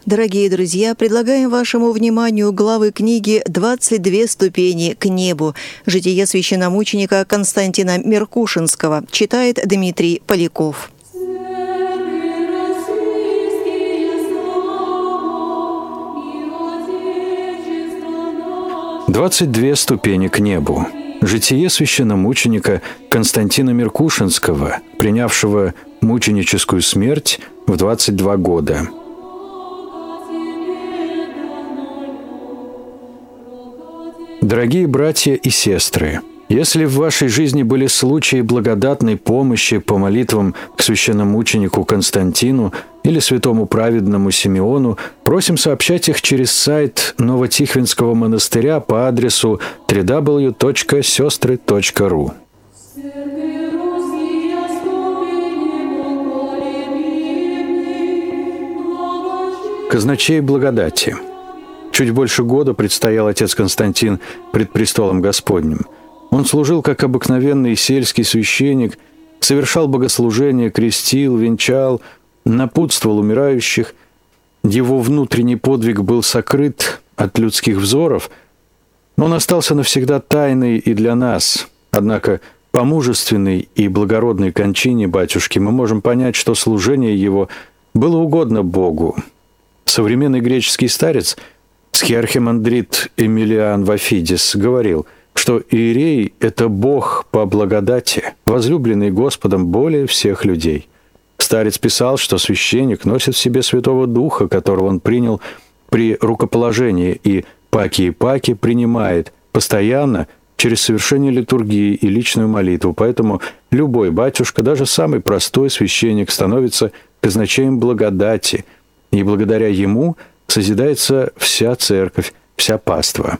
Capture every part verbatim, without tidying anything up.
Дорогие друзья, предлагаем вашему вниманию главы книги «двадцать две ступени к небу». Житие священномученика Константина Меркушинского. Читает Дмитрий Поляков. «двадцать две ступени к небу». Житие священномученика Константина Меркушинского, принявшего мученическую смерть в двадцать два года. Дорогие братья и сестры, если в вашей жизни были случаи благодатной помощи по молитвам к священномученику Константину или святому праведному Симеону, просим сообщать их через сайт Новотихвинского монастыря по адресу дабл ю дабл ю дабл ю точка сестры точка ру. Казначей благодати. Чуть больше года предстоял отец Константин пред престолом Господним. Он служил как обыкновенный сельский священник, совершал богослужения, крестил, венчал, напутствовал умирающих. Его внутренний подвиг был сокрыт от людских взоров, но он остался навсегда тайной и для нас. Однако по мужественной и благородной кончине батюшки мы можем понять, что служение его было угодно Богу. Современный греческий старец схиархимандрит Эмилиан Вафидис говорил, что иерей – это Бог по благодати, возлюбленный Господом более всех людей. Старец писал, что священник носит в себе Святого Духа, которого он принял при рукоположении, и паки и паки принимает постоянно через совершение литургии и личную молитву. Поэтому любой батюшка, даже самый простой священник, становится казначеем благодати, и благодаря ему созидается вся церковь, вся паства.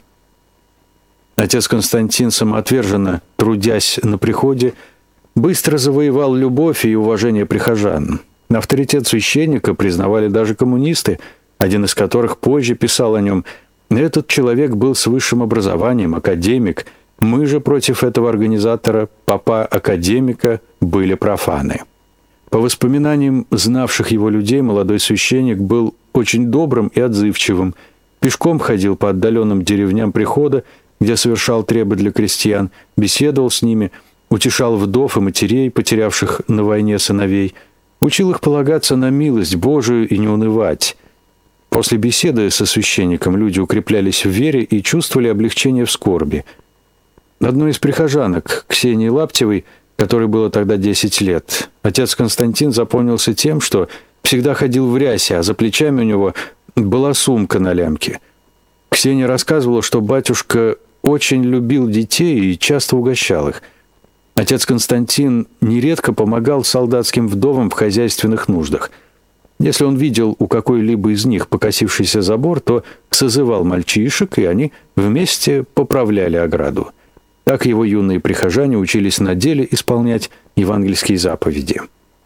Отец Константин, самоотверженно трудясь на приходе, быстро завоевал любовь и уважение прихожан. Авторитет священника признавали даже коммунисты, один из которых позже писал о нем: «Этот человек был с высшим образованием, академик. Мы же против этого организатора, папа-академика, были профаны». По воспоминаниям знавших его людей, молодой священник был очень добрым и отзывчивым. Пешком ходил по отдаленным деревням прихода, где совершал требы для крестьян, беседовал с ними, утешал вдов и матерей, потерявших на войне сыновей, учил их полагаться на милость Божию и не унывать. После беседы со священником люди укреплялись в вере и чувствовали облегчение в скорби. Одной из прихожанок, Ксении Лаптевой, которой было тогда десять лет, отец Константин запомнился тем, что всегда ходил в рясе, а за плечами у него была сумка на лямке. Ксения рассказывала, что батюшка очень любил детей и часто угощал их. Отец Константин нередко помогал солдатским вдовам в хозяйственных нуждах. Если он видел у какой-либо из них покосившийся забор, то созывал мальчишек, и они вместе поправляли ограду. Так его юные прихожане учились на деле исполнять евангельские заповеди.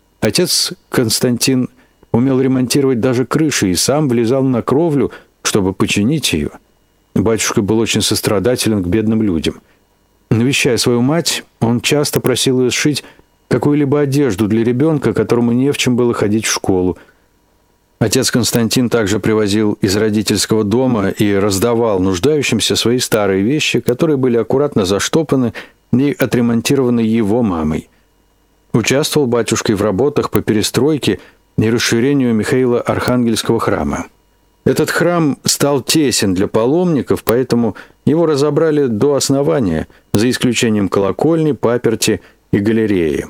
Отец Константин умел ремонтировать даже крыши и сам влезал на кровлю, чтобы починить ее. Батюшка был очень сострадателен к бедным людям. Навещая свою мать, он часто просил ее сшить какую-либо одежду для ребенка, которому не в чем было ходить в школу. Отец Константин также привозил из родительского дома и раздавал нуждающимся свои старые вещи, которые были аккуратно заштопаны и отремонтированы его мамой. Участвовал батюшка и в работах по перестройке и расширению Михаила Архангельского храма. Этот храм стал тесен для паломников, поэтому его разобрали до основания, за исключением колокольни, паперти и галереи.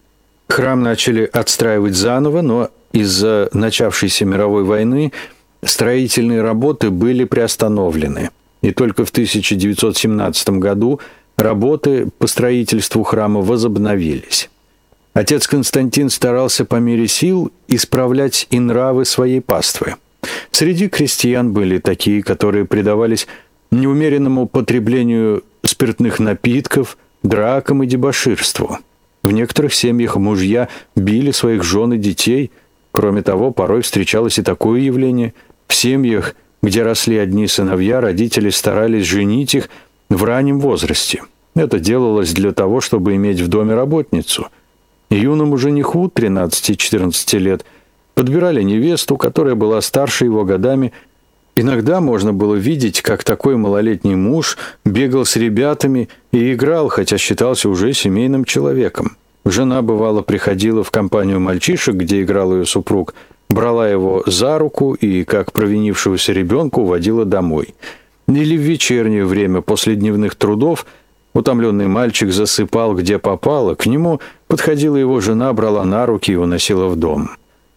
Храм начали отстраивать заново, но из-за начавшейся мировой войны строительные работы были приостановлены. И только в тысяча девятьсот семнадцатом году работы по строительству храма возобновились. Отец Константин старался по мере сил исправлять и нравы своей паствы. Среди крестьян были такие, которые предавались неумеренному потреблению спиртных напитков, дракам и дебоширству. В некоторых семьях мужья били своих жен и детей. Кроме того, порой встречалось и такое явление. В семьях, где росли одни сыновья, родители старались женить их в раннем возрасте. Это делалось для того, чтобы иметь в доме работницу. Юному жениху тринадцати-четырнадцати лет подбирали невесту, которая была старше его годами. Иногда можно было видеть, как такой малолетний муж бегал с ребятами и играл, хотя считался уже семейным человеком. Жена, бывало, приходила в компанию мальчишек, где играл ее супруг, брала его за руку и, как провинившегося ребенка, уводила домой. Или в вечернее время, после дневных трудов, утомленный мальчик засыпал, где попало, к нему подходила его жена, брала на руки и уносила в дом.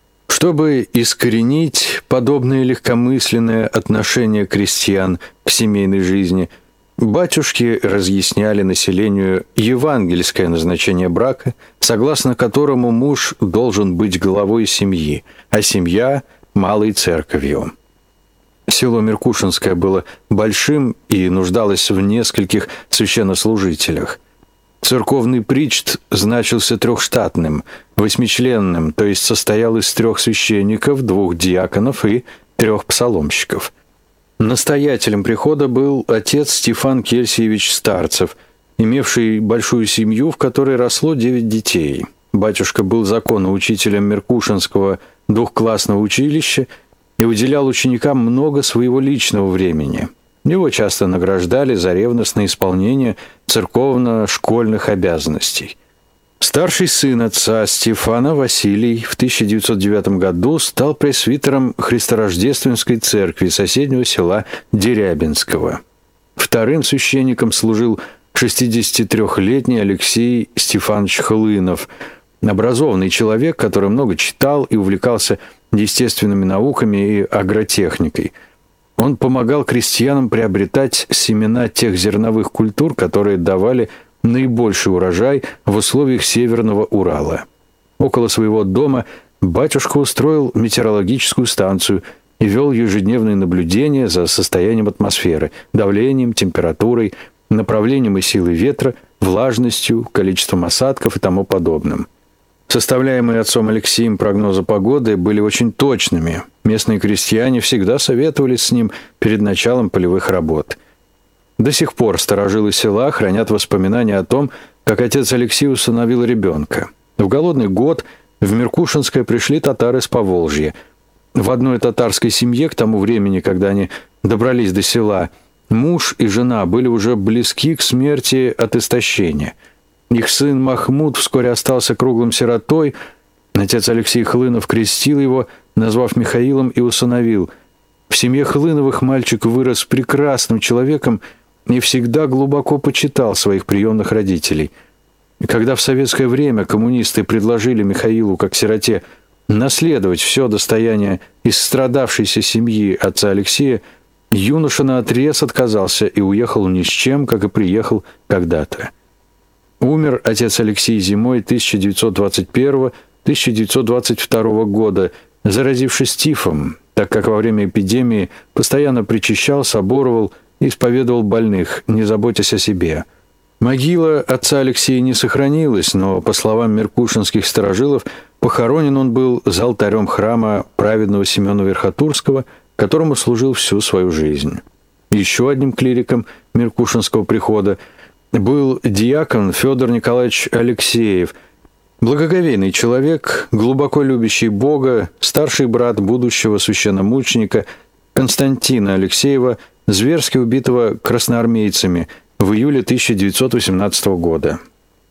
Чтобы искоренить подобное легкомысленное отношение крестьян к семейной жизни, батюшки разъясняли населению евангельское назначение брака, согласно которому муж должен быть главой семьи, а семья – малой церковью. Село Меркушинское было большим и нуждалось в нескольких священнослужителях. Церковный причт значился трехштатным, восьмичленным, то есть состоял из трех священников, двух диаконов и трех псаломщиков. Настоятелем прихода был отец Стефан Кельсиевич Старцев, имевший большую семью, в которой росло девять детей. Батюшка был законоучителем Меркушинского двухклассного училища и уделял ученикам много своего личного времени. Его часто награждали за ревностное исполнение церковно-школьных обязанностей. Старший сын отца Стефана, Василий, в тысяча девятьсот девятом году стал пресвитером Христорождественской церкви соседнего села Дерябинского. Вторым священником служил шестидесятитрёхлетний Алексей Стефанович Хлынов, образованный человек, который много читал и увлекался естественными науками и агротехникой. Он помогал крестьянам приобретать семена тех зерновых культур, которые давали наибольший урожай в условиях Северного Урала. Около своего дома батюшка устроил метеорологическую станцию и вел ежедневные наблюдения за состоянием атмосферы, давлением, температурой, направлением и силой ветра, влажностью, количеством осадков и тому подобным. Составляемые отцом Алексеем прогнозы погоды были очень точными. Местные крестьяне всегда советовались с ним перед началом полевых работ. До сих пор старожилы села хранят воспоминания о том, как отец Алексей усыновил ребенка. В голодный год в Меркушинское пришли татары из Поволжья. В одной татарской семье к тому времени, когда они добрались до села, муж и жена были уже близки к смерти от истощения. Их сын Махмуд вскоре остался круглым сиротой. Отец Алексей Хлынов крестил его, назвав Михаилом, и усыновил. В семье Хлыновых мальчик вырос прекрасным человеком и всегда глубоко почитал своих приемных родителей. И когда в советское время коммунисты предложили Михаилу, как сироте, наследовать все достояние исстрадавшейся семьи отца Алексея, юноша наотрез отказался и уехал ни с чем, как и приехал когда-то. Умер отец Алексей зимой тысяча девятьсот двадцать первого — тысяча девятьсот двадцать второго года, заразившись тифом, так как во время эпидемии постоянно причащал, соборовал и исповедовал больных, не заботясь о себе. Могила отца Алексея не сохранилась, но, по словам меркушинских старожилов, похоронен он был за алтарем храма праведного Семена Верхотурского, которому служил всю свою жизнь. Еще одним клириком Меркушинского прихода был диакон Федор Николаевич Алексеев, благоговейный человек, глубоко любящий Бога, старший брат будущего священномученика Константина Алексеева, зверски убитого красноармейцами в июле тысяча девятьсот восемнадцатого года.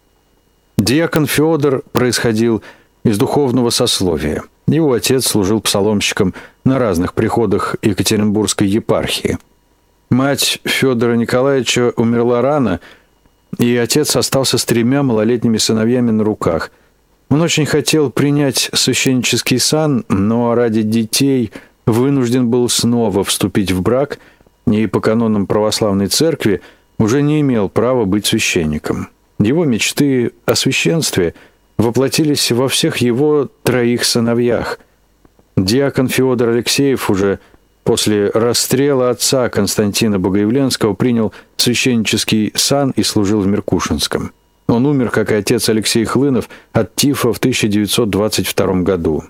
Диакон Федор происходил из духовного сословия. Его отец служил псаломщиком на разных приходах Екатеринбургской епархии. Мать Федора Николаевича умерла рано, и отец остался с тремя малолетними сыновьями на руках. Он очень хотел принять священнический сан, но ради детей вынужден был снова вступить в брак и по канонам православной церкви уже не имел права быть священником. Его мечты о священстве воплотились во всех его троих сыновьях. Диакон Федор Алексеев уже после расстрела отца Константина Богоявленского принял священнический сан и служил в Меркушинском. Он умер, как и отец Алексей Хлынов, от тифа в тысяча девятьсот двадцать втором году.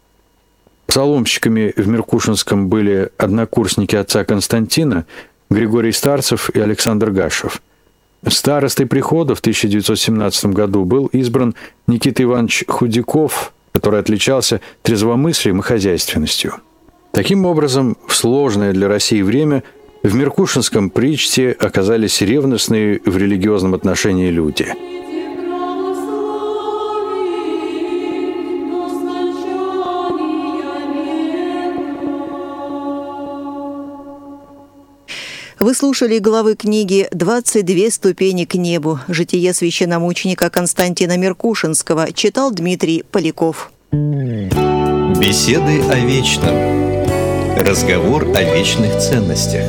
Псаломщиками в Меркушинском были однокурсники отца Константина, Григорий Старцев и Александр Гашев. Старостой прихода в тысяча девятьсот семнадцатом году был избран Никита Иванович Худяков, который отличался трезвомыслием и хозяйственностью. Таким образом, в сложное для России время в Меркушинском причте оказались ревностные в религиозном отношении люди. Вы слушали главы книги «двадцать две ступени к небу. Житие священномученика Константина Меркушинского». Читал Дмитрий Поляков. Беседы о вечном. Разговор о вечных ценностях.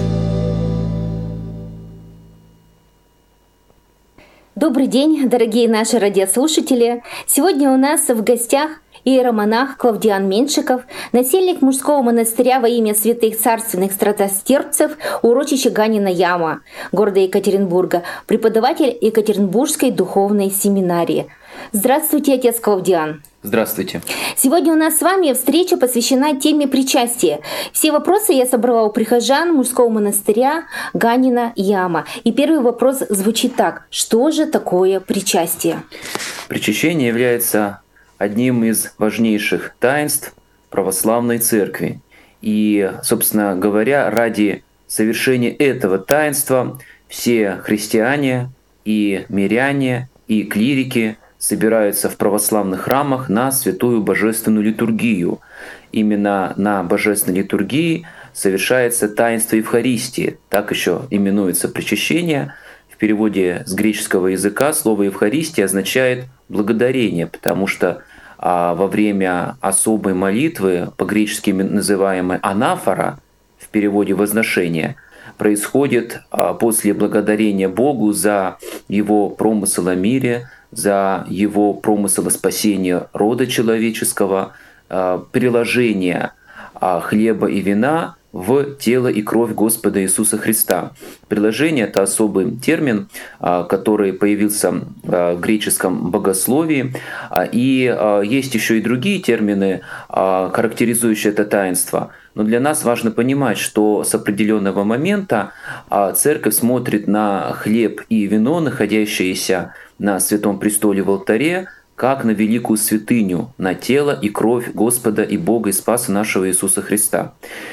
Добрый день, дорогие наши радиослушатели. Сегодня у нас в гостях иеромонах Клавдиан Меньшиков, насельник мужского монастыря во имя святых царственных стратостерпцев урочища Ганина Яма, города Екатеринбурга, преподаватель Екатеринбургской духовной семинарии. Здравствуйте, отец Клавдиан. Здравствуйте. Сегодня у нас с вами встреча посвящена теме причастия. Все вопросы я собрала у прихожан мужского монастыря Ганина Яма. И первый вопрос звучит так. Что же такое причастие? Причащение является одним из важнейших таинств православной церкви. И, собственно говоря, ради совершения этого таинства все христиане и миряне и клирики собираются в православных храмах на святую божественную литургию. Именно на божественной литургии совершается таинство Евхаристии, так еще именуется причащение. В переводе с греческого языка слово «Евхаристия» означает «благодарение», потому что а, во время особой молитвы, по-гречески называемой «анафора», в переводе «возношение», происходит а, после благодарения Богу за Его промысл о мире, за Его промысл о спасении рода человеческого, а, приложение а, хлеба и вина в тело и кровь Господа Иисуса Христа. Приложение — это особый термин, который появился в греческом богословии. И есть еще и другие термины, характеризующие это таинство. Но для нас важно понимать, что с определенного момента Церковь смотрит на хлеб и вино, находящиеся на Святом Престоле в алтаре, как на великую святыню, на тело и кровь Господа и Бога и Спаса нашего Иисуса Христа.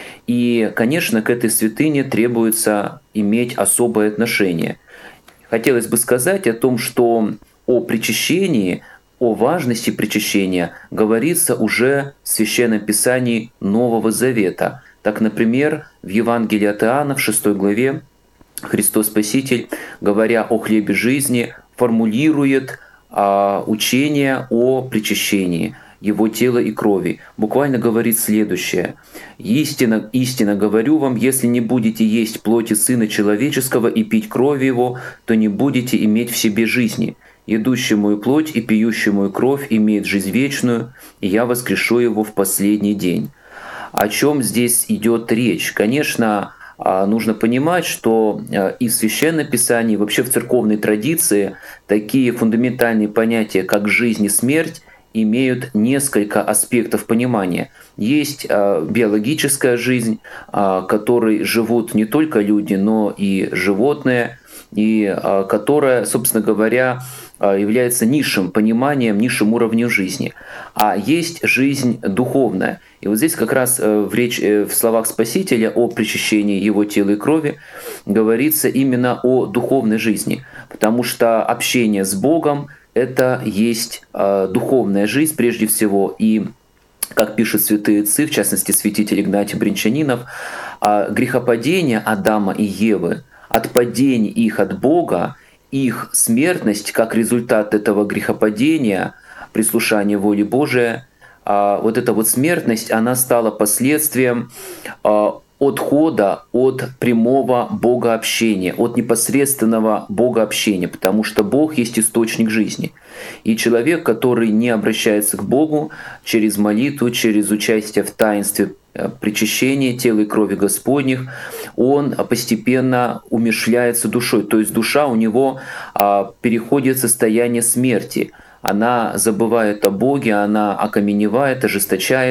И, конечно, к этой святыне требуется иметь особое отношение. Хотелось бы сказать о том, что о причащении, о важности причащения говорится уже в Священном Писании Нового Завета. Так, например, в Евангелии от Иоанна в шестой главе Христос Спаситель, говоря о хлебе жизни, формулирует а, учение о причащении Его тела и крови. Буквально говорит следующее. «Истинно, истинно говорю вам, если не будете есть плоти Сына Человеческого и пить крови Его, то не будете иметь в себе жизни. Едущий мою плоть и пьющий мою кровь имеет жизнь вечную, и я воскрешу его в последний день». О чем здесь идет речь? Конечно, нужно понимать, что и в Священном Писании, и вообще в церковной традиции такие фундаментальные понятия, как жизнь и смерть, имеют несколько аспектов понимания. Есть э, биологическая жизнь, э, которой живут не только люди, но и животные, и э, которая, собственно говоря, э, является низшим пониманием, низшим уровнем жизни. А есть жизнь духовная. И вот здесь как раз э, в, речь, э, в словах Спасителя о причащении Его тела и крови говорится именно о духовной жизни, потому что общение с Богом — это есть э, духовная жизнь прежде всего. И, как пишут святые отцы, в частности святитель Игнатий Бринчанинов, э, грехопадение Адама и Евы, отпадение их от Бога, их смертность как результат этого грехопадения, прислушания воли Божией, э, вот эта вот смертность, она стала последствием э, отхода от прямого богообщения, от непосредственного богообщения, потому что Бог есть источник жизни. И человек, который не обращается к Богу через молитву, через участие в таинстве причащения тела и крови Господних, он постепенно умерщвляется душой. То есть душа у него переходит в состояние смерти. Она забывает о Боге, она окаменевает, ожесточается,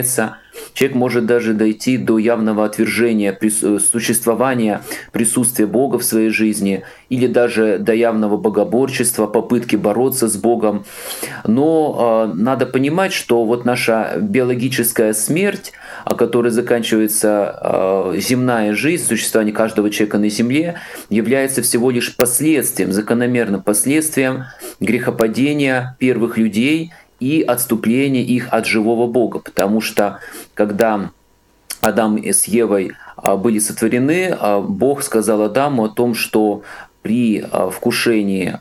Человек может даже дойти до явного отвержения существования, присутствия Бога в своей жизни, или даже до явного богоборчества, попытки бороться с Богом. Но э, надо понимать, что вот наша биологическая смерть, о которой заканчивается э, земная жизнь, существование каждого человека на земле, является всего лишь последствием, закономерным последствием грехопадения первых людей и отступления их от живого Бога. Потому что когда Адам с Евой были сотворены, Бог сказал Адаму о том, что при вкушении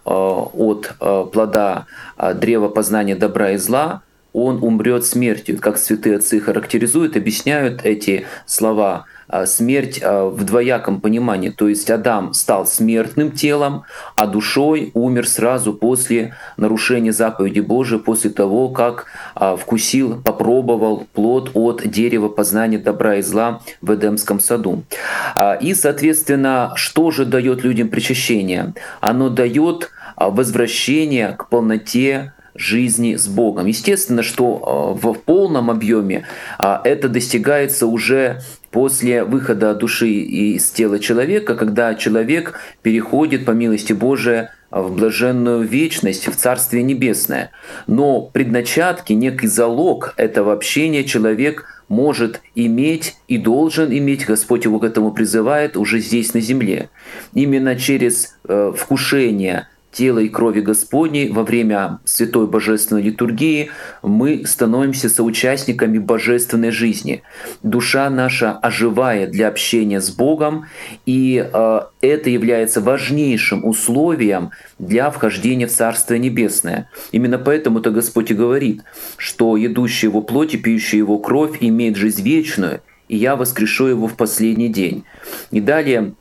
от плода древа познания добра и зла он умрет смертью. Как святые отцы характеризуют, объясняют эти слова. Смерть в двояком понимании. То есть Адам стал смертным телом, а душой умер сразу после нарушения заповеди Божией, после того, как вкусил, попробовал плод от дерева познания добра и зла в Эдемском саду. И, соответственно, что же дает людям причащение? Оно дает возвращение к полноте жизни с Богом. Естественно, что в полном объеме это достигается уже после выхода души из тела человека, когда человек переходит по милости Божией в блаженную вечность, в Царствие Небесное. Но предначатки, некий залог этого общения человек может иметь и должен иметь, Господь его к этому призывает уже здесь на земле. Именно через э, вкушение тела и крови Господней во время святой божественной литургии мы становимся соучастниками божественной жизни. Душа наша оживает для общения с Богом, и э, это является важнейшим условием для вхождения в Царствие Небесное. Именно поэтому-то Господь и говорит, что едущий его плоть и пьющий его кровь имеет жизнь вечную, и я воскрешу его в последний день. И далее,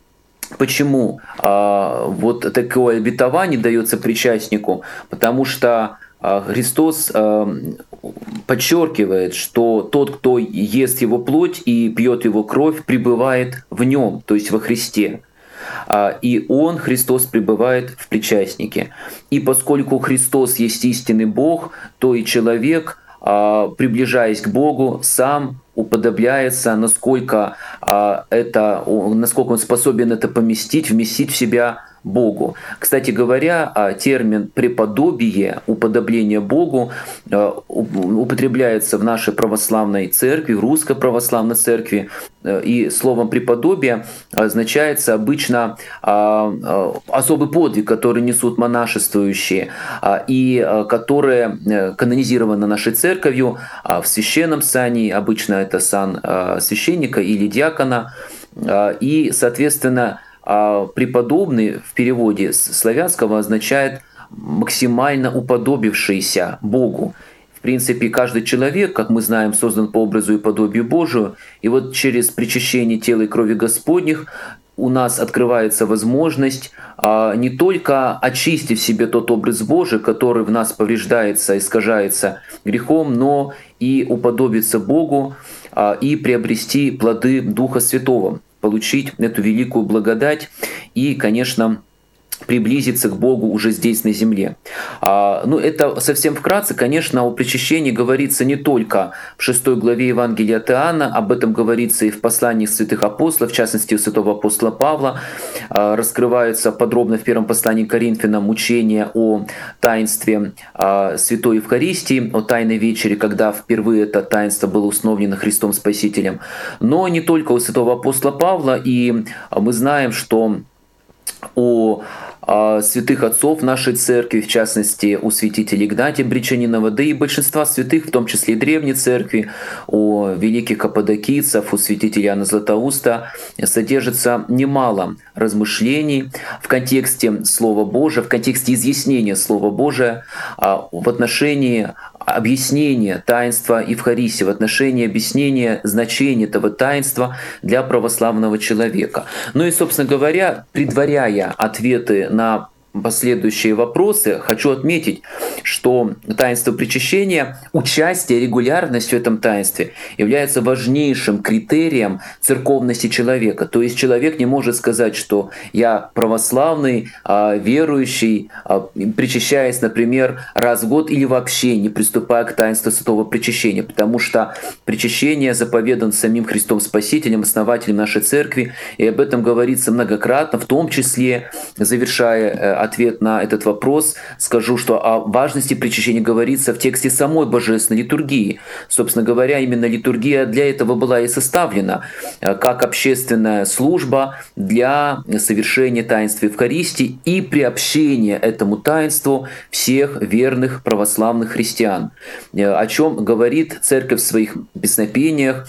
почему а, вот такое обетование дается причастнику? Потому что а, Христос а, подчеркивает, что тот, кто ест его плоть и пьет его кровь, пребывает в нем, то есть во Христе. А, и Он, Христос, пребывает в причастнике. И поскольку Христос есть истинный Бог, то и человек, а, приближаясь к Богу, сам уподобляется, насколько, а, это, насколько он способен это поместить, вместить в себя Богу. Кстати говоря, термин «преподобие», уподобление Богу, употребляется в нашей православной церкви, в русской православной церкви. И словом «преподобие» означается обычно особый подвиг, который несут монашествующие, и которые канонизированы нашей церковью в священном сане, обычно это сан священника или диакона, и, соответственно, преподобный в переводе с славянского означает максимально уподобившийся Богу. В принципе, каждый человек, как мы знаем, создан по образу и подобию Божию, и вот через причащение тела и крови Господних у нас открывается возможность не только очистить в себе тот образ Божий, который в нас повреждается, искажается грехом, но и уподобиться Богу и приобрести плоды Духа Святого, получить эту великую благодать и, конечно, приблизиться к Богу уже здесь на земле. А, ну, это совсем вкратце. Конечно, о причащении говорится не только в шестой главе Евангелия от Иоанна, об этом говорится и в посланиях святых апостолов, в частности, у святого апостола Павла. А, раскрывается подробно в первом послании к Коринфянам учение о таинстве а, Святой Евхаристии, о Тайной вечере, когда впервые это таинство было установлено Христом Спасителем. Но не только у святого апостола Павла, и мы знаем, что у святых отцов нашей церкви, в частности, у святителя Игнатия Бричанинова, да и большинства святых, в том числе и древней церкви, у великих каппадокийцев, у святителя Иоанна Златоуста, содержится немало размышлений в контексте Слова Божия, в контексте изъяснения Слова Божия в отношении объяснения таинства Евхаристии, в отношении объяснения значения этого таинства для православного человека. Ну и, собственно говоря, предваряя ответы на последующие вопросы, хочу отметить, что таинство причащения, участие, регулярность в этом таинстве является важнейшим критерием церковности человека. То есть человек не может сказать, что я православный, верующий, причащаясь, например, раз в год или вообще не приступая к таинству святого причащения, потому что причащение заповедано самим Христом Спасителем, основателем нашей церкви, и об этом говорится многократно, в том числе, завершая ответ на этот вопрос, скажу, что о важности причащения говорится в тексте самой Божественной литургии. Собственно говоря, именно литургия для этого была и составлена, как общественная служба для совершения таинства Евхаристии и приобщения этому таинству всех верных православных христиан, о чем говорит Церковь в своих песнопениях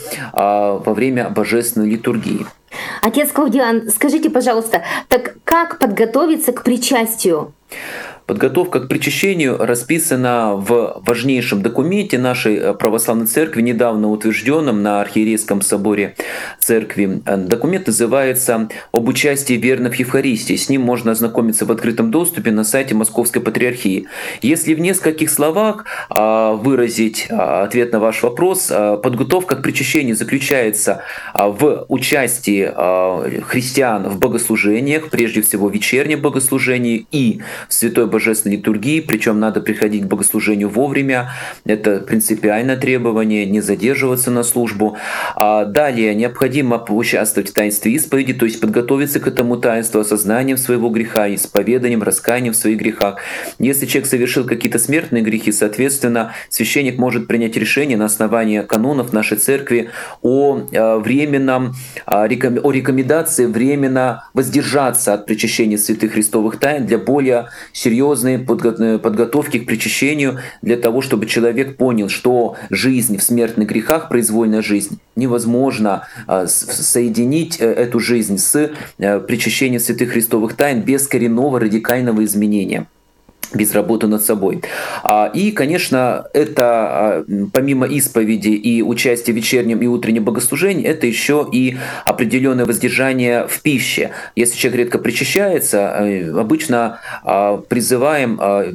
во время Божественной литургии. Отец Клавдиан, скажите, пожалуйста, так как подготовиться к причастию? Подготовка к причащению расписана в важнейшем документе нашей православной церкви, недавно утвержденном на Архиерейском соборе церкви. Документ называется «Об участии верных в Евхаристии». С ним можно ознакомиться в открытом доступе на сайте Московской Патриархии. Если в нескольких словах выразить ответ на ваш вопрос, подготовка к причащению заключается в участии христиан в богослужениях, прежде всего в вечернем богослужении и в святой божественной литургии, причем надо приходить к богослужению вовремя. Это принципиальное требование, не задерживаться на службу. А далее необходимо участвовать в таинстве исповеди, то есть подготовиться к этому таинству осознанием своего греха, исповеданием, раскаянием в своих грехах. Если человек совершил какие-то смертные грехи, соответственно, священник может принять решение на основании канонов нашей церкви о временном, о рекомендации временно воздержаться от причащения святых христовых тайн для более серьезной подготовки к причащению, для того, чтобы человек понял, что жизнь в смертных грехах, произвольная жизнь, невозможно соединить эту жизнь с причащением святых христовых тайн без коренного радикального изменения, без работы над собой. И, конечно, это помимо исповеди и участия в вечернем и утреннем богослужении, это еще и определенное воздержание в пище. Если человек редко причащается, обычно призываем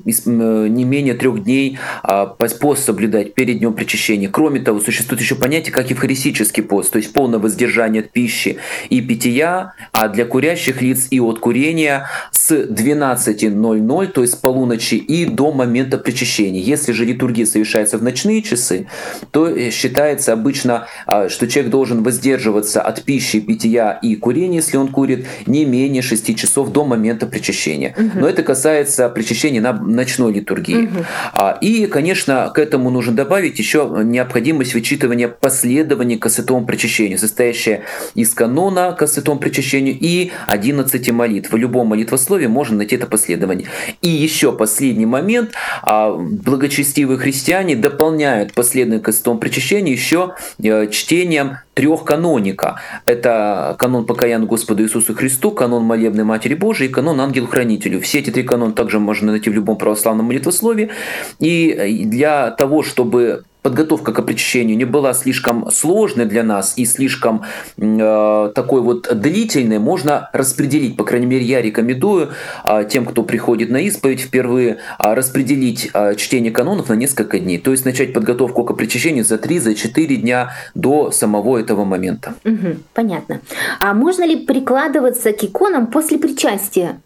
не менее трех дней пост соблюдать перед днем причащения. Кроме того, существует еще понятие, как евхаристический пост, то есть полное воздержание от пищи и питья, а для курящих лиц и от курения с двенадцати ноль-ноль, то есть с полуночи и до момента причащения. Если же литургия совершается в ночные часы, то считается обычно, что человек должен воздерживаться от пищи, питья и курения, если он курит, не менее шести часов до момента причащения. Угу. Но это касается причащения на ночной литургии. Угу. И, конечно, к этому нужно добавить еще необходимость вычитывания последования к святому причащению, состоящее из канона к святому причащению и одиннадцати молитв. В любом молитвословии можно найти это последование. И еще последний момент. Благочестивые христиане дополняют последование к святому причащению еще чтением трех каноника. Это канон покаяния Господу Иисусу Христу, канон молебной Матери Божией и канон Ангелу-Хранителю. Все эти три канона также можно найти в любом православном молитвословии. И для того, чтобы подготовка к причащению не была слишком сложной для нас и слишком э, такой вот длительной, можно распределить, по крайней мере, я рекомендую э, тем, кто приходит на исповедь впервые, э, распределить э, чтение канонов на несколько дней. То есть начать подготовку к причащению за три-четыре дня до самого этого момента. Угу, понятно. А можно ли прикладываться к иконам после причастия?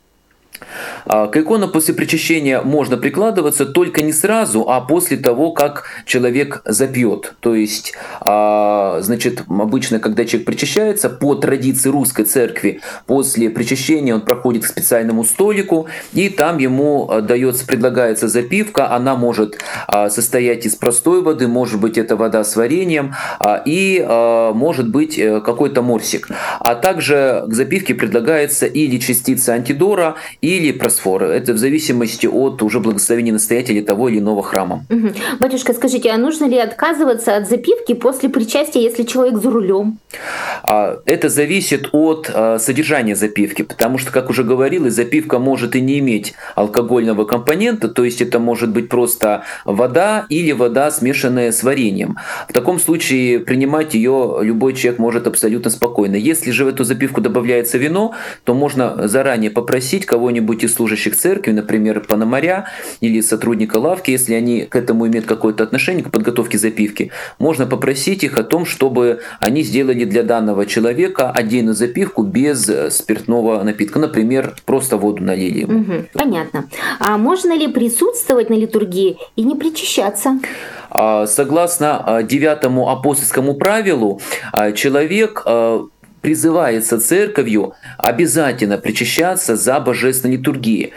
К иконам после причащения можно прикладываться, только не сразу, а после того, как человек запьет. То есть, значит, обычно, когда человек причащается, по традиции русской церкви, после причащения он проходит к специальному столику, и там ему дается, предлагается запивка. Она может состоять из простой воды, может быть, это вода с вареньем, и может быть какой-то морсик. А также к запивке предлагается или частица антидора, или просфора. Это в зависимости от уже благословения настоятеля того или иного храма. Угу. Батюшка, скажите, а нужно ли отказываться от запивки после причастия, если человек за рулем? Это зависит от содержания запивки, потому что, как уже говорилось, запивка может и не иметь алкогольного компонента, то есть это может быть просто вода или вода, смешанная с вареньем. В таком случае принимать ее любой человек может абсолютно спокойно. Если же в эту запивку добавляется вино, то можно заранее попросить кого-нибудь из служащих церкви, например, пономаря или сотрудника лавки, если они к этому имеют какое-то отношение, к подготовке запивки, можно попросить их о том, чтобы они сделали для данного человека отдельную запивку без спиртного напитка. Например, просто воду налили ему. Угу, понятно. А можно ли присутствовать на литургии и не причащаться? Согласно девятому апостольскому правилу, человек призывается церковью обязательно причащаться за божественной литургией.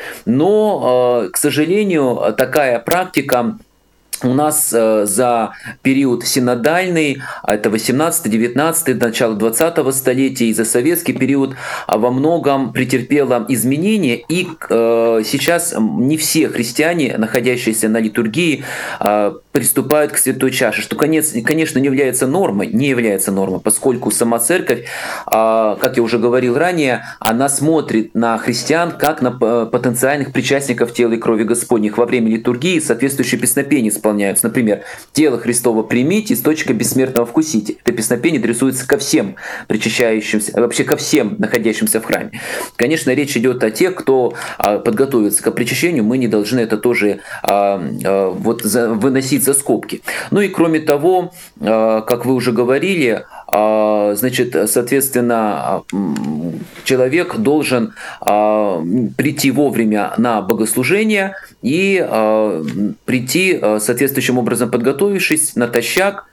Но, к сожалению, такая практика у нас за период синодальный, это восемнадцатый-девятнадцатый, начало двадцатого столетия, и за советский период во многом претерпела изменения, и сейчас не все христиане, находящиеся на литургии, приступают к святой чаше, что, конечно, не является нормой, не является нормой, поскольку сама церковь, как я уже говорил ранее, она смотрит на христиан как на потенциальных причастников тела и крови Господних. Во время литургии соответствующие песнопения исполняются. Например, «Тело Христово примите, источника бессмертного вкусите». Это песнопение адресуется ко всем причащающимся, вообще ко всем находящимся в храме. Конечно, речь идет о тех, кто подготовится к причащению, мы не должны это тоже вот, выносить за скобки. Ну и кроме того, как вы уже говорили, значит, соответственно, человек должен прийти вовремя на богослужение и прийти соответствующим образом, подготовившись натощак,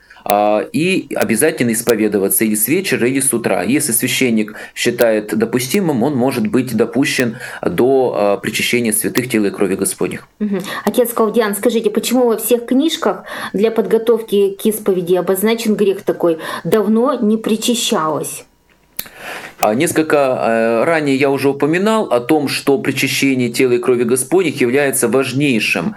и обязательно исповедоваться или с вечера, или с утра. Если священник считает допустимым, он может быть допущен до причащения святых тела и крови Господних. Угу. Отец Клавдиан, скажите, почему во всех книжках для подготовки к исповеди обозначен грех такой «давно не причащалась»? Несколько ранее я уже упоминал о том, что причащение тела и крови Господних является важнейшим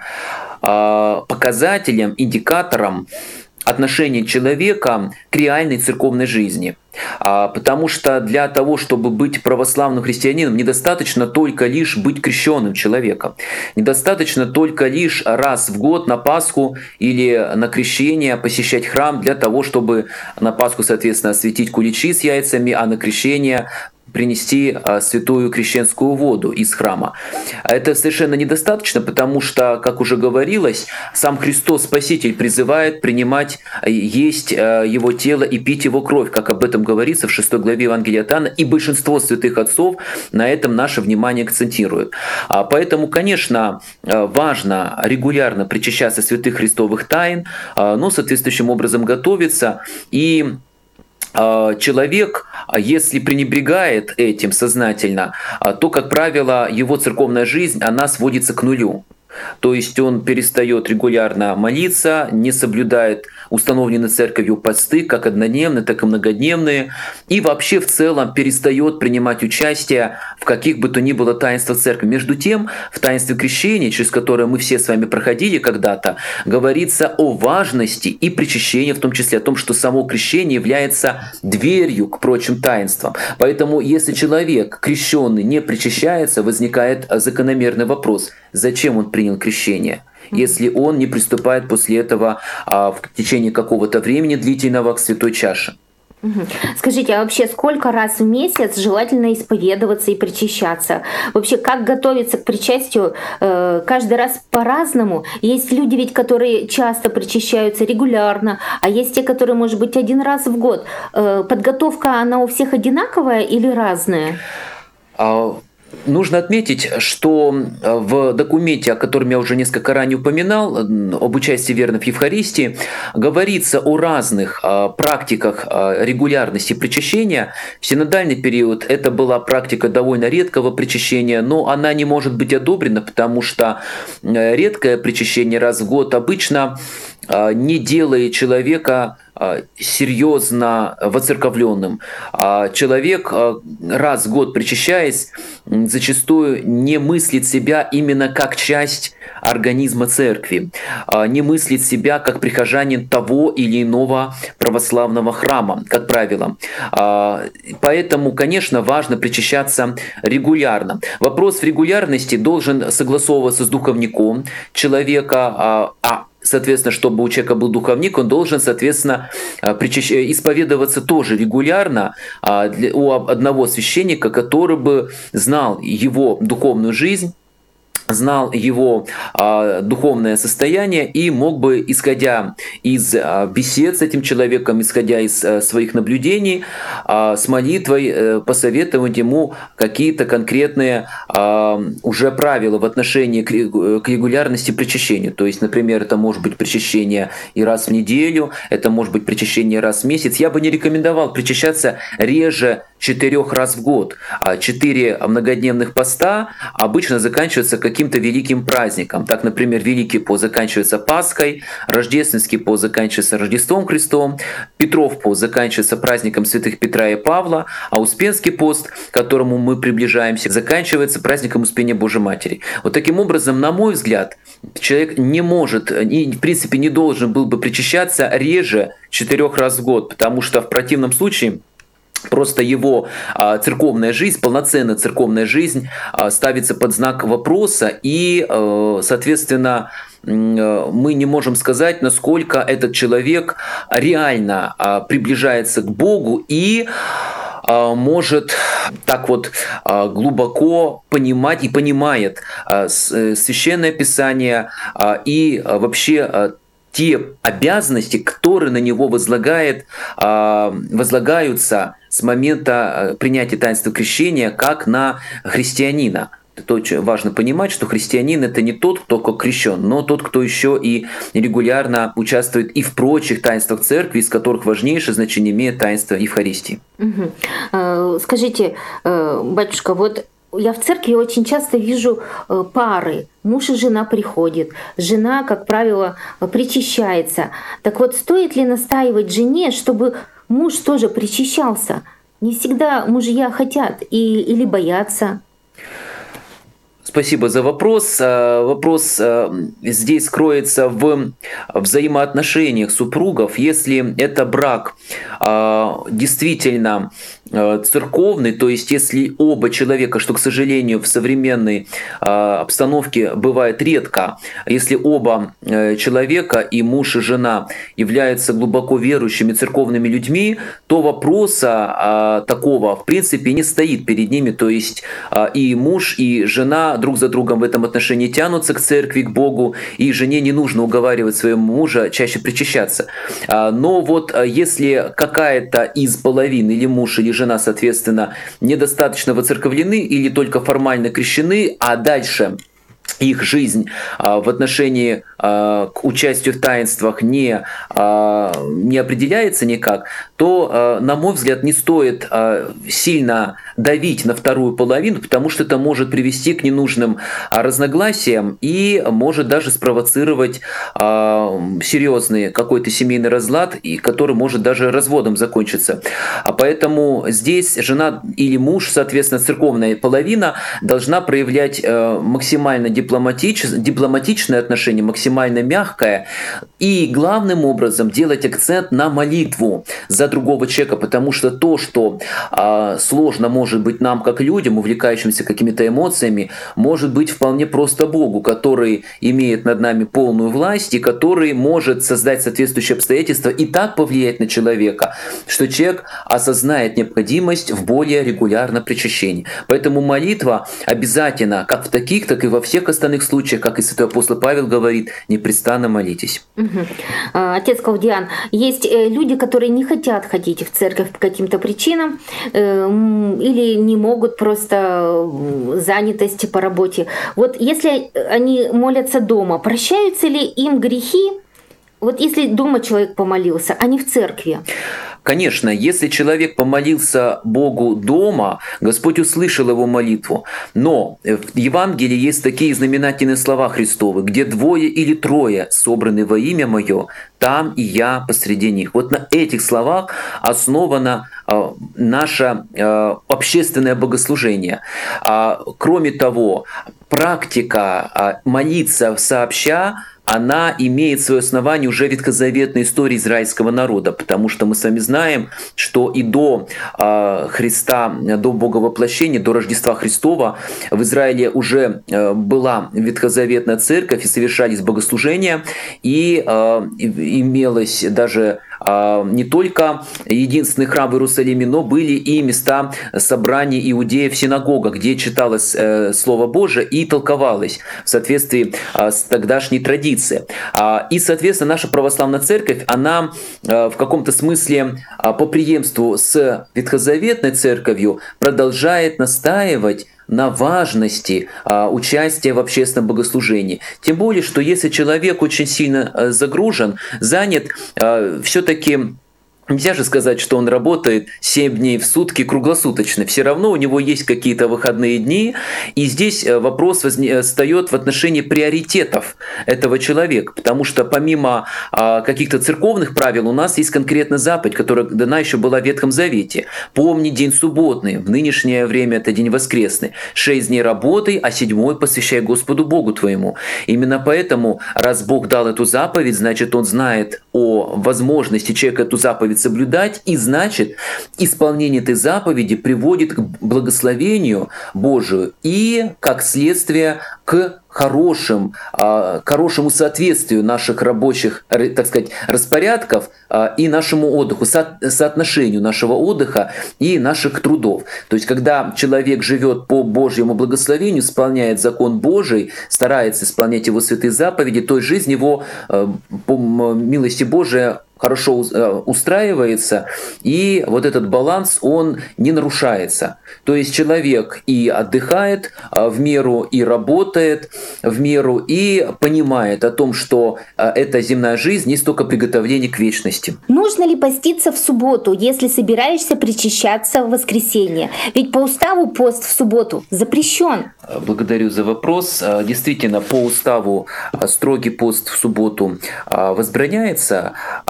показателем, индикатором отношение человека к реальной церковной жизни. Потому что для того, чтобы быть православным христианином, недостаточно только лишь быть крещенным человеком. Недостаточно только лишь раз в год на Пасху или на крещение посещать храм для того, чтобы на Пасху, соответственно, осветить куличи с яйцами, а на крещение принести святую крещенскую воду из храма. Это совершенно недостаточно, потому что, как уже говорилось, сам Христос Спаситель призывает принимать, есть Его тело и пить Его кровь, как об этом говорится в шестой главе Евангелия от Иоанна, и большинство святых отцов на этом наше внимание акцентируют. Поэтому, конечно, важно регулярно причащаться святых христовых тайн, но соответствующим образом готовиться. И человек, если пренебрегает этим сознательно, то, как правило, его церковная жизнь, она сводится к нулю. То есть он перестает регулярно молиться, не соблюдает установленные церковью посты, как однодневные, так и многодневные, и вообще в целом перестает принимать участие в каких бы то ни было таинствах церкви. Между тем, в таинстве крещения, через которое мы все с вами проходили когда-то, говорится о важности и причащении, в том числе о том, что само крещение является дверью к прочим таинствам. Поэтому, если человек крещенный не причащается, возникает закономерный вопрос: зачем он принял крещение, если он не приступает после этого а, в течение какого-то времени длительного к святой чаше? Скажите, а вообще сколько раз в месяц желательно исповедоваться и причащаться? Вообще, как готовиться к причастию? Каждый раз по-разному. Есть люди ведь, которые часто причащаются регулярно, а есть те, которые, может быть, один раз в год. Подготовка, она у всех одинаковая или разная? Нужно отметить, что в документе, о котором я уже несколько ранее упоминал, об участии верных в Евхаристии, говорится о разных практиках регулярности причащения. В синодальный период это была практика довольно редкого причащения, но она не может быть одобрена, потому что редкое причащение раз в год обычно не делает человека серьезно воцерковленным. Человек, раз в год причащаясь, зачастую не мыслит себя именно как часть организма церкви, не мыслит себя как прихожанин того или иного православного храма, как правило. Поэтому, конечно, важно причащаться регулярно. Вопрос в регулярности должен согласовываться с духовником человека, а соответственно, чтобы у человека был духовник, он должен, соответственно, исповедоваться тоже регулярно у одного священника, который бы знал его духовную жизнь, знал его а, духовное состояние и мог бы, исходя из а, бесед с этим человеком, исходя из а, своих наблюдений, а, с молитвой а, посоветовать ему какие-то конкретные а, уже правила в отношении к, к регулярности причащения. То есть, например, это может быть причащение и раз в неделю, это может быть причащение раз в месяц. Я бы не рекомендовал причащаться реже четырех раз в год. А четыре многодневных поста обычно заканчиваются каким-то великим праздником. Так, например, Великий пост заканчивается Пасхой, Рождественский пост заканчивается Рождеством Христовым, Петров пост заканчивается праздником святых Петра и Павла, а Успенский пост, к которому мы приближаемся, заканчивается праздником Успения Божьей Матери. Вот таким образом, на мой взгляд, человек не может и, в принципе, не должен был бы причащаться реже четырех раз в год, потому что в противном случае просто его а, церковная жизнь, полноценная церковная жизнь а, ставится под знак вопроса, и, а, соответственно, мы не можем сказать, насколько этот человек реально а, приближается к Богу и а, может так вот а, глубоко понимать и понимает а, Священное Писание а, и а, вообще а, те обязанности, которые на него возлагает, возлагаются с момента принятия таинства крещения, как на христианина. Это очень важно понимать, что христианин — это не тот, кто крещен, но тот, кто еще и регулярно участвует и в прочих таинствах церкви, из которых важнейшее значение имеет таинство Евхаристии. Угу. Скажите, батюшка, вот я в церкви очень часто вижу пары. Муж и жена приходят. Жена, как правило, причащается. Так вот, стоит ли настаивать жене, чтобы муж тоже причащался? Не всегда мужья хотят и, или боятся. Спасибо за вопрос. Вопрос здесь кроется в взаимоотношениях супругов. Если это брак действительно церковный, то есть если оба человека, что, к сожалению, в современной обстановке бывает редко, если оба человека, и муж, и жена, являются глубоко верующими церковными людьми, то вопроса такого в принципе не стоит перед ними, то есть и муж, и жена друг за другом в этом отношении тянутся к церкви, к Богу, и жене не нужно уговаривать своего мужа чаще причащаться. Но вот если какая-то из половин, или муж, или жена, соответственно, недостаточно воцерковлены или только формально крещены, а дальше их жизнь в отношении к участию в таинствах не, не определяется никак, то, на мой взгляд, не стоит сильно давить на вторую половину, потому что это может привести к ненужным разногласиям и может даже спровоцировать серьезный какой-то семейный разлад, который может даже разводом закончиться. А поэтому здесь жена или муж, соответственно, церковная половина, должна проявлять максимально дипломатич, дипломатичное отношение, максимально мягкое, и главным образом делать акцент на молитву за другого человека, потому что то, что а, сложно может быть нам, как людям, увлекающимся какими-то эмоциями, может быть вполне просто Богу, который имеет над нами полную власть и который может создать соответствующие обстоятельства и так повлиять на человека, что человек осознает необходимость в более регулярном причащении. Поэтому молитва обязательно, как в таких, так и во всех остальных случаях, как и святой апостол Павел говорит, непрестанно молитесь. Угу. Отец Клавдиан, есть люди, которые не хотят ходить в церковь по каким-то причинам или не могут, просто занятости по работе. Вот если они молятся дома, прощаются ли им грехи? Вот если дома человек помолился, а не в церкви? Конечно, если человек помолился Богу дома, Господь услышал его молитву. Но в Евангелии есть такие знаменательные слова Христовы: «Где двое или трое собраны во имя Мое, там и Я посреди них». Вот на этих словах основано э, наше э, общественное богослужение. А, кроме того, практика э, молиться сообща, она имеет свое основание уже в ветхозаветной истории израильского народа, потому что мы с вами знаем, что и до э, Христа, до Боговоплощения, до Рождества Христова в Израиле уже э, была ветхозаветная церковь и совершались богослужения, и э, имелось даже э, не только единственный храм в Иерусалиме, но были и места собраний иудеев в синагогах, где читалось э, Слово Божие и толковалось в соответствии э, с тогдашней традицией. И, соответственно, наша православная церковь, она в каком-то смысле по преемству с ветхозаветной церковью продолжает настаивать на важности участия в общественном богослужении. Тем более, что если человек очень сильно загружен, занят, все-таки нельзя же сказать, что он работает семь дней в сутки круглосуточно. Все равно у него есть какие-то выходные дни. И здесь вопрос встает в отношении приоритетов этого человека. Потому что помимо каких-то церковных правил у нас есть конкретная заповедь, которая дана еще была в Ветхом Завете. «Помни день субботный». В нынешнее время это день воскресный. «Шесть дней работай, а седьмой посвящай Господу Богу твоему». Именно поэтому, раз Бог дал эту заповедь, значит, Он знает о возможности человека эту заповедь соблюдать, и значит, исполнение этой заповеди приводит к благословению Божию и, как следствие, к хорошим, к хорошему соответствию наших рабочих, так сказать, распорядков и нашему отдыху, соотношению нашего отдыха и наших трудов. То есть, когда человек живет по Божьему благословению, исполняет закон Божий, старается исполнять его святые заповеди, то жизнь его по милости Божией хорошо устраивается, и вот этот баланс, он не нарушается. То есть человек и отдыхает в меру, и работает в меру, и понимает о том, что эта земная жизнь есть только приготовление к вечности. Нужно ли поститься в субботу, если собираешься причащаться в воскресенье? Ведь по уставу пост в субботу запрещен. Благодарю за вопрос. Действительно, по уставу строгий пост в субботу возбраняется,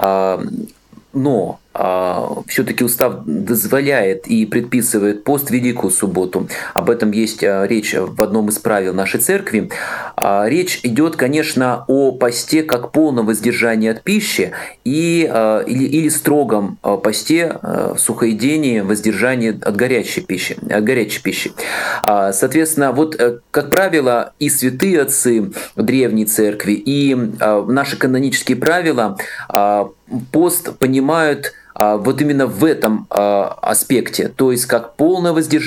но а, все-таки устав дозволяет и предписывает пост в Великую субботу. Об этом есть а, речь в одном из правил нашей церкви. А, речь идет, конечно, о посте как полном воздержании от пищи и, а, или, или строгом а, посте, а, сухоедении, воздержании от горячей пищи. От горячей пищи. А, соответственно, вот, как правило, и святые отцы древней церкви, и а, наши канонические правила а, пост понимают вот именно в этом аспекте, то есть как полное воздержание